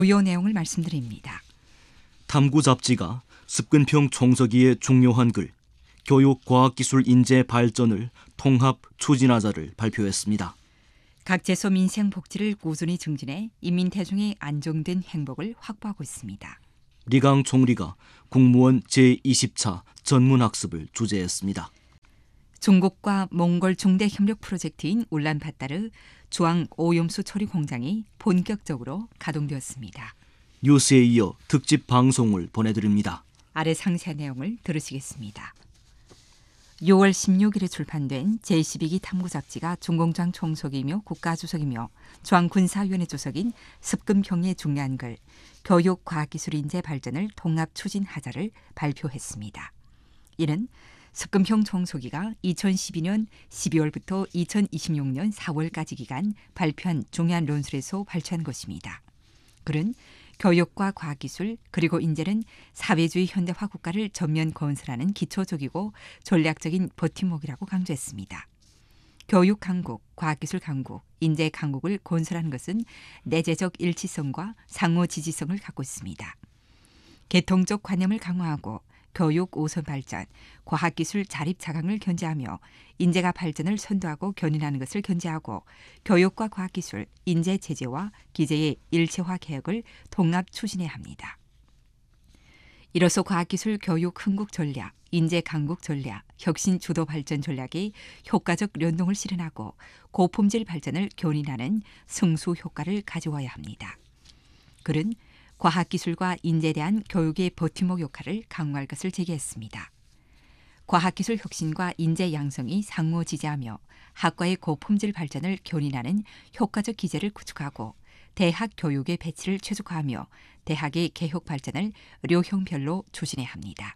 주요 내용을 말씀드립니다. 탐구 잡지가 습근평 총서기의 중요한 글, 교육, 과학기술 인재 발전을 통합 추진하자를 발표했습니다. 각 제소 민생 복지를 꾸준히 증진해 인민 대중의 안정된 행복을 확보하고 있습니다. 리강 총리가 국무원 제20차 전문학습을 주재했습니다. 중국과 몽골 중대 협력 프로젝트인 울란바타르 주황 오염수 처리 공장이 본격적으로 가동되었습니다. 뉴스에 이어 특집 방송을 보내드립니다. 아래 상세한 내용을 들으시겠습니다. 6월 16일에 출판된 제12기 탐구 잡지가 중공장 총석이며 국가주석이며 중앙군사위원회 주석인 습근평의 중요한 글, 교육, 과학기술 인재 발전을 통합 추진하자를 발표했습니다. 이는 습근평 총서기가 2012년 12월부터 2026년 4월까지 기간 발표한 중요한論술에서 발췌한 것입니다. 글은 교육과 과학기술 그리고 인재는 사회주의 현대화 국가를 전면 건설하는 기초적이고 전략적인 버팀목이라고 강조했습니다. 교육 강국, 과학기술 강국, 인재 강국을 건설하는 것은 내재적 일치성과 상호 지지성을 갖고 있습니다. 계통적 관념을 강화하고 교육 우선 발전, 과학기술 자립 자강을 견제하며 인재가 발전을 선도하고 견인하는 것을 견제하고 교육과 과학기술, 인재 체제와 기재의 일체화 개혁을 통합 추진해야 합니다. 이로써 과학기술 교육 흥국 전략, 인재 강국 전략, 혁신 주도 발전 전략이 효과적 연동을 실현하고 고품질 발전을 견인하는 승수 효과를 가져와야 합니다. 글은 과학기술과 인재에 대한 교육의 버팀목 역할을 강화할 것을 제기했습니다. 과학기술 혁신과 인재 양성이 상호 지지하며 학과의 고품질 발전을 견인하는 효과적 기제를 구축하고 대학 교육의 배치를 최적화하며 대학의 개혁 발전을 료형별로 추진해야 합니다.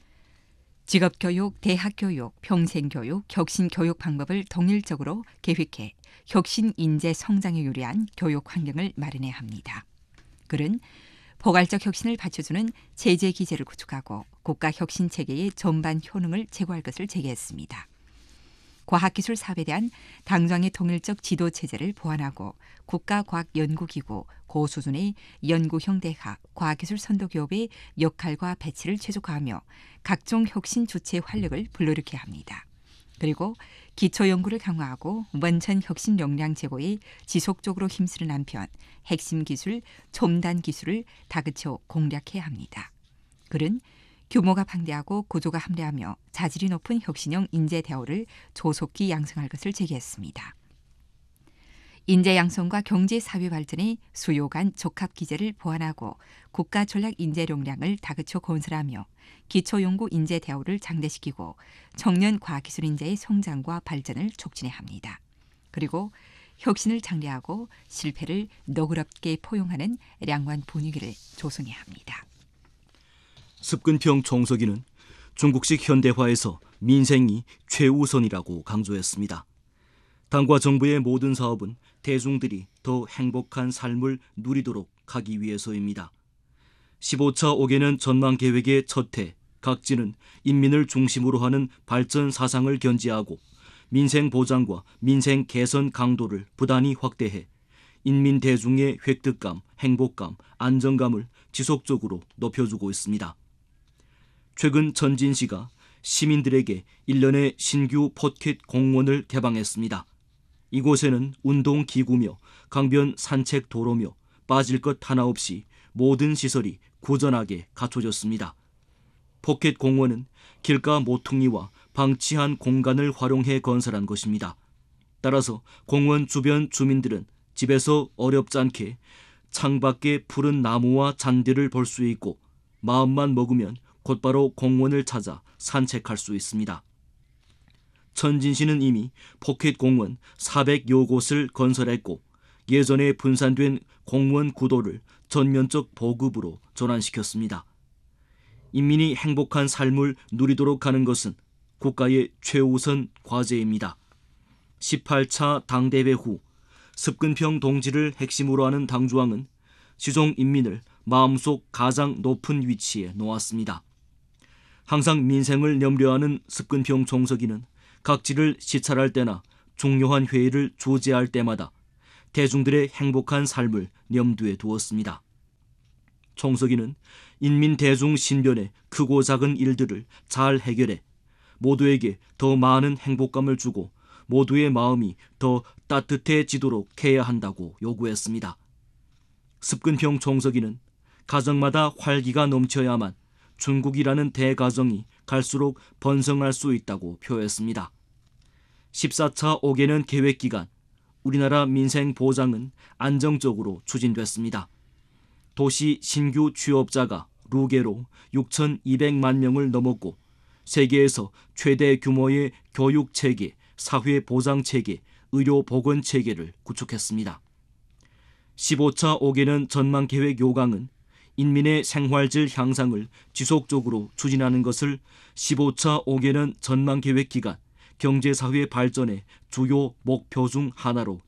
직업교육, 대학교육, 평생교육, 혁신교육 방법을 동일적으로 계획해 혁신 인재 성장에 유리한 교육 환경을 마련해야 합니다. 글은 포괄적 혁신을 받쳐주는 체제 기제를 구축하고 국가 혁신 체계의 전반 효능을 제고할 것을 제기했습니다. 과학기술 사업에 대한 당정의 통일적 지도 체제를 보완하고 국가과학연구기구 고수준의 연구형 대학, 과학기술 선도기업의 역할과 배치를 최적화하며 각종 혁신 주체 활력을 불러일으켜야 합니다. 그리고 기초연구를 강화하고 원천 혁신 역량 제고에 지속적으로 힘쓰는 한편 핵심 기술, 첨단 기술을 다그쳐 공략해야 합니다. 글은 규모가 방대하고 구조가 함대하며 자질이 높은 혁신형 인재 대우를 조속히 양성할 것을 제기했습니다. 인재 양성과 경제 사회 발전의 수요 간 적합 기제를 보완하고 국가 전략 인재 역량을 다그쳐 건설하며 기초연구 인재 대우를 장대시키고 청년 과학기술 인재의 성장과 발전을 촉진해야 합니다. 그리고 혁신을 장려하고 실패를 너그럽게 포용하는 량환 분위기를 조성해야 합니다. 습근평 총서기는 중국식 현대화에서 민생이 최우선이라고 강조했습니다. 당과 정부의 모든 사업은 대중들이 더 행복한 삶을 누리도록 하기 위해서입니다. 15차 5개년 전망계획의 첫 해, 각지는 인민을 중심으로 하는 발전 사상을 견지하고 민생 보장과 민생 개선 강도를 부단히 확대해 인민 대중의 획득감, 행복감, 안정감을 지속적으로 높여주고 있습니다. 최근 전진시가 시민들에게 1년의 신규 포켓 공원을 개방했습니다. 이곳에는 운동기구며 강변 산책 도로며 빠질 것 하나 없이 모든 시설이 구전하게 갖춰졌습니다. 포켓 공원은 길가 모퉁이와 방치한 공간을 활용해 건설한 것입니다. 따라서 공원 주변 주민들은 집에서 어렵지 않게 창밖의 푸른 나무와 잔디를 볼 수 있고 마음만 먹으면 곧바로 공원을 찾아 산책할 수 있습니다. 천진시는 이미 포켓 공원 400여 곳을 건설했고 예전에 분산된 공원 구도를 전면적 보급으로 전환시켰습니다. 인민이 행복한 삶을 누리도록 하는 것은 국가의 최우선 과제입니다. 18차 당대회 후 습근평 동지를 핵심으로 하는 당주왕은 시종 인민을 마음속 가장 높은 위치에 놓았습니다. 항상 민생을 염려하는 습근평 총서기는 각지를 시찰할 때나 중요한 회의를 주재할 때마다 대중들의 행복한 삶을 염두에 두었습니다. 총서기는 인민 대중 신변의 크고 작은 일들을 잘 해결해 모두에게 더 많은 행복감을 주고 모두의 마음이 더 따뜻해지도록 해야 한다고 요구했습니다. 습근평 총서기는 가정마다 활기가 넘쳐야만 중국이라는 대가정이 갈수록 번성할 수 있다고 표했습니다. 14차 5개년 계획기간 우리나라 민생 보장은 안정적으로 추진됐습니다. 도시 신규 취업자가 루게로 6,200만 명을 넘었고 세계에서 최대 규모의 교육체계, 사회보장체계, 의료보건체계를 구축했습니다. 15차 5개년 전망계획 요강은 인민의 생활질 향상을 지속적으로 추진하는 것을 15차 5개년 전망계획 기간 경제사회 발전의 주요 목표 중 하나로